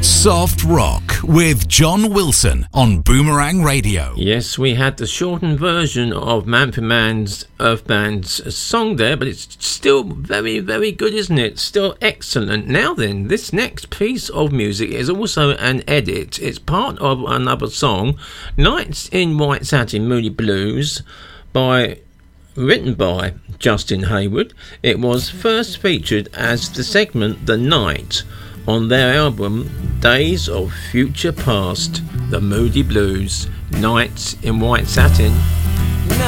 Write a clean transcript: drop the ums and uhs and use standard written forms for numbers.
Soft Rock with John Wilson on Boomerang Radio. Yes, we had the shortened version of Manfred Mann's Earth Band's song there, but it's still very, very good, isn't it? Still excellent. Now then, this next piece of music is also an edit. It's part of another song, Nights in White Satin, Moody Blues, written by Justin Hayward. It was first featured as the segment The Night on their album Days of Future Past, The Moody Blues, Nights in White Satin.